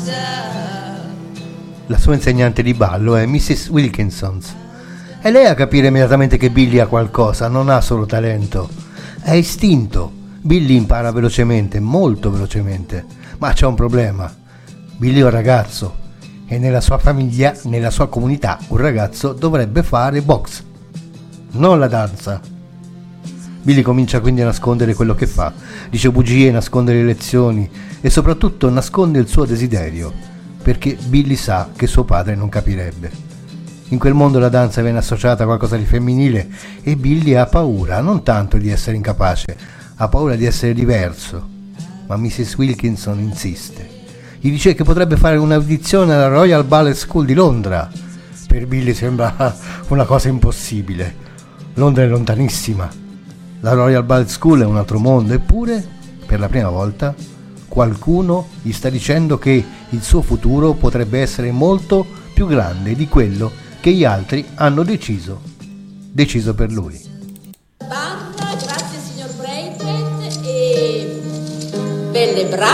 La sua insegnante di ballo è Mrs. Wilkinson. È lei a capire immediatamente che Billy ha qualcosa, non ha solo talento, è istinto. Billy impara velocemente, molto velocemente, ma c'è un problema. Billy è un ragazzo e nella sua famiglia, nella sua comunità, un ragazzo dovrebbe fare box, non la danza. Billy comincia quindi a nascondere quello che fa, dice bugie, nasconde le lezioni e soprattutto nasconde il suo desiderio, perché Billy sa che suo padre non capirebbe. In quel mondo la danza viene associata a qualcosa di femminile e Billy ha paura, non tanto di essere incapace, ha paura di essere diverso. Ma Mrs. Wilkinson insiste. Gli dice che potrebbe fare un'audizione alla Royal Ballet School di Londra. Per Billy sembra una cosa impossibile. Londra è lontanissima. La Royal Ballet School è un altro mondo, eppure, per la prima volta, qualcuno gli sta dicendo che il suo futuro potrebbe essere molto più grande di quello che gli altri hanno deciso per lui. Banda, grazie signor Braithwaite e belle brave.